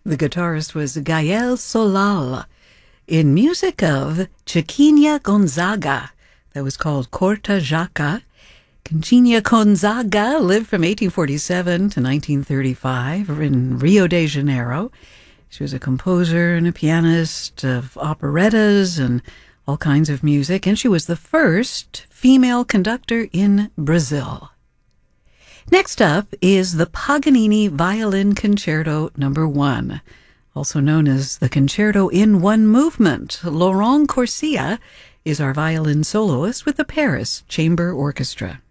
The guitarist was Gael Solal, in music of Chiquinha Gonzaga, that was called Corta Jaca. Chiquinha Gonzaga lived from 1847 to 1935 in Rio de Janeiro. She was a composer and a pianist of operettas and all kinds of music, and she was the first female conductor in Brazil. Next up is the Paganini Violin Concerto No. 1, also known as the Concerto in One Movement. Laurent Corsia is our violin soloist with the Paris Chamber Orchestra.